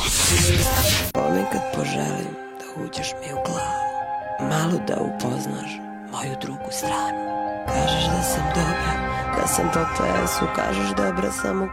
Ponekad poželim da uđeš mi u glavu, malo da upoznaš moju drugu stranu. Kažeš da sam dobra, da sam po plesu, kažeš dobra sam u